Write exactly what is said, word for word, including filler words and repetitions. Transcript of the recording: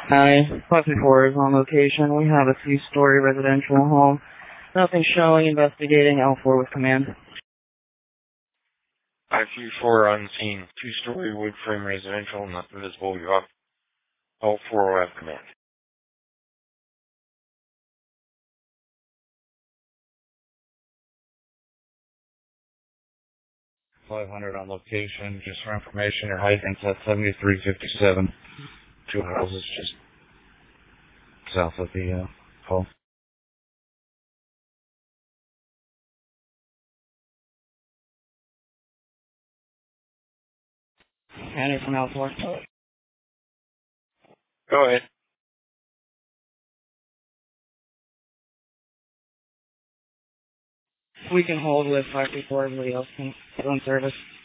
Hi, five three four is on location. We have a two-story residential home. Nothing showing. Investigating. L four with command. five three four on scene. Two-story wood frame residential, nothing visible. You're off. L four will have command. five hundred on location. Just for information, your height is at seventy-three fifty-seven. Two houses just south of the uh, home. Annie from L four. Go ahead. We can hold with five three four. Everybody else can go in service.